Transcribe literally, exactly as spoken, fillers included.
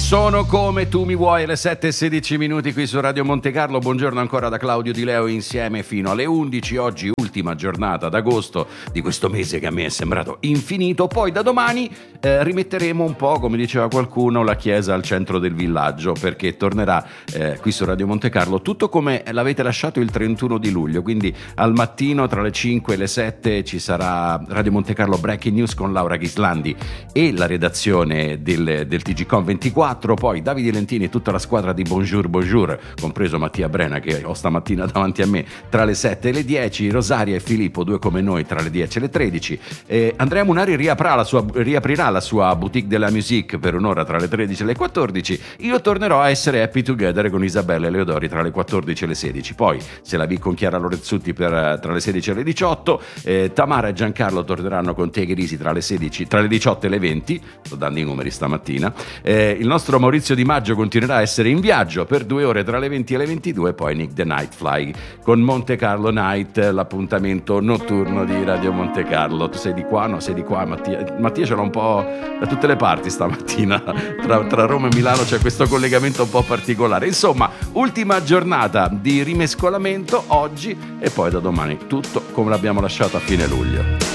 sono come tu mi vuoi, alle sette e sedici minuti qui su Radio Monte Carlo. Buongiorno ancora da Claudio Di Leo, insieme fino alle undici. Oggi ultima giornata d'agosto di questo mese che a me è sembrato infinito. Poi da domani eh, rimetteremo un po', come diceva qualcuno, la chiesa al centro del villaggio, perché tornerà eh, qui su Radio Monte Carlo tutto come l'avete lasciato il trentuno di luglio. Quindi al mattino tra le cinque e le sette ci sarà Radio Monte Carlo Breaking News con Laura Ghislandi e la redazione del, del T G Com ventiquattro. Poi Davide Lentini e tutta la squadra di Bonjour Bonjour, compreso Mattia Brena che ho stamattina davanti a me, tra le sette e le dieci. Rosaria e Filippo, due come noi, tra le dieci e le tredici. eh, Andrea Munari riaprirà la, sua, riaprirà la sua boutique della musique per un'ora tra le tredici e le quattordici. Io tornerò a essere happy together con Isabella e Leodori tra le quattordici e le sedici. Poi se la vi con Chiara Lorezzutti per, tra le sedici e le diciotto. eh, Tamara e Giancarlo torneranno con Take It Easy tra le sedici, tra le diciotto e le venti. Sto dando i numeri stamattina. eh, il nostro Maurizio Di Maggio continuerà a essere in viaggio per due ore tra le venti e le ventidue. Poi Nick the Nightfly con Monte Carlo Night, l'appuntamento notturno di Radio Monte Carlo. Tu sei di qua? No, sei di qua. Mattia, Mattia ce l'ha un po' da tutte le parti stamattina. Tra, tra Roma e Milano c'è questo collegamento un po' particolare. Insomma, ultima giornata di rimescolamento oggi, e poi da domani tutto come l'abbiamo lasciato a fine luglio.